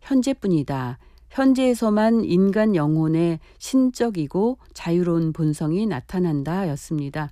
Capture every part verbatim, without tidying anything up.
현재뿐이다. 현재에서만 인간 영혼의 신적이고 자유로운 본성이 나타난다 였습니다.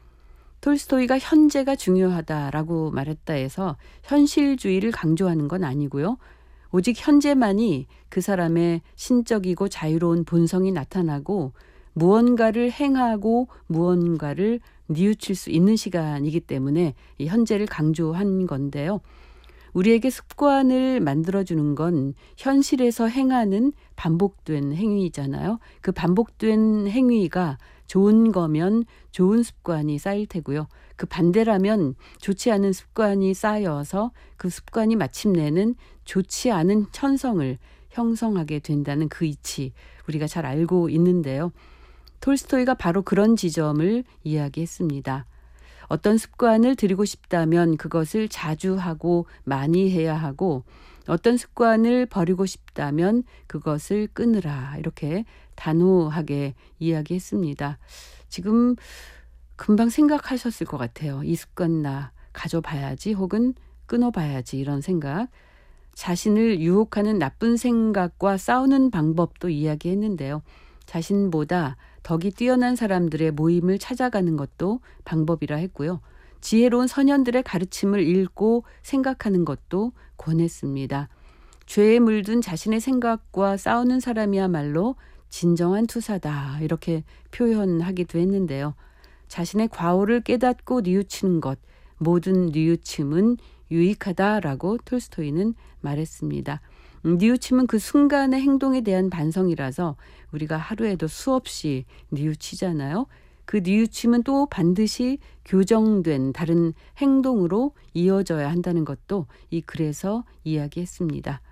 톨스토이가 현재가 중요하다라고 말했다 해서 현실주의를 강조하는 건 아니고요. 오직 현재만이 그 사람의 신적이고 자유로운 본성이 나타나고 무언가를 행하고 무언가를 뉘우칠 수 있는 시간이기 때문에 이 현재를 강조한 건데요. 우리에게 습관을 만들어주는 건 현실에서 행하는 반복된 행위잖아요. 그 반복된 행위가 좋은 거면 좋은 습관이 쌓일 테고요. 그 반대라면 좋지 않은 습관이 쌓여서 그 습관이 마침내는 좋지 않은 천성을 형성하게 된다는 그 이치 우리가 잘 알고 있는데요. 톨스토이가 바로 그런 지점을 이야기했습니다. 어떤 습관을 들이고 싶다면 그것을 자주 하고 많이 해야 하고 어떤 습관을 버리고 싶다면 그것을 끊으라 이렇게 단호하게 이야기했습니다. 지금 금방 생각하셨을 것 같아요. 이 습관 나 가져봐야지 혹은 끊어봐야지 이런 생각. 자신을 유혹하는 나쁜 생각과 싸우는 방법도 이야기했는데요. 자신보다 덕이 뛰어난 사람들의 모임을 찾아가는 것도 방법이라 했고요. 지혜로운 선현들의 가르침을 읽고 생각하는 것도 권했습니다. 죄에 물든 자신의 생각과 싸우는 사람이야말로 진정한 투사다 이렇게 표현하기도 했는데요. 자신의 과오를 깨닫고 뉘우치는 것, 모든 뉘우침은 유익하다라고 톨스토이는 말했습니다. 뉘우침은 그 순간의 행동에 대한 반성이라서 우리가 하루에도 수없이 뉘우치잖아요. 그 뉘우침은 또 반드시 교정된 다른 행동으로 이어져야 한다는 것도 이 글에서 이야기했습니다.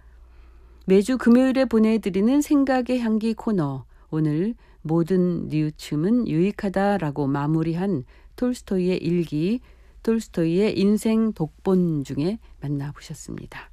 매주 금요일에 보내드리는 생각의 향기 코너, 오늘 모든 뉘우침은 유익하다라고 마무리한 톨스토이의 일기, 톨스토이의 인생 독본 중에 만나보셨습니다.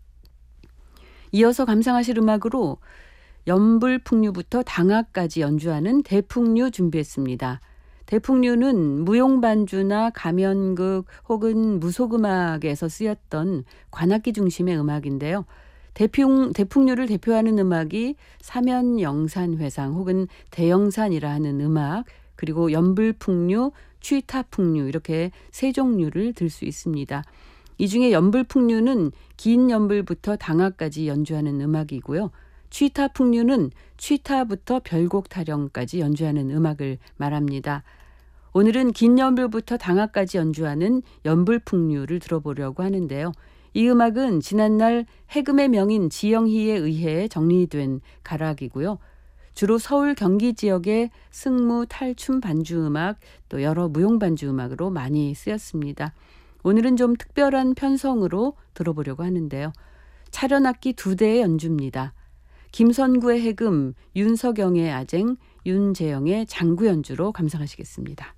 이어서 감상하실 음악으로 연불풍류부터 당하까지 연주하는 대풍류 준비했습니다. 대풍류는 무용반주나 가면극 혹은 무속음악에서 쓰였던 관악기 중심의 음악인데요. 대풍, 대풍류를 대표하는 음악이 사면영산회상 혹은 대영산이라 하는 음악, 그리고 연불풍류, 취타풍류 이렇게 세 종류를 들 수 있습니다. 이 중에 연불풍류는 긴 연불부터 당하까지 연주하는 음악이고요. 취타풍류는 취타부터 별곡 타령까지 연주하는 음악을 말합니다. 오늘은 긴 연불부터 당하까지 연주하는 연불풍류를 들어보려고 하는데요. 이 음악은 지난날 해금의 명인 지영희에 의해 정리된 가락이고요. 주로 서울 경기 지역의 승무, 탈춤 반주음악 또 여러 무용반주 음악으로 많이 쓰였습니다. 오늘은 좀 특별한 편성으로 들어보려고 하는데요. 차련악기 두 대의 연주입니다. 김선구의 해금, 윤석영의 아쟁, 윤재영의 장구 연주로 감상하시겠습니다.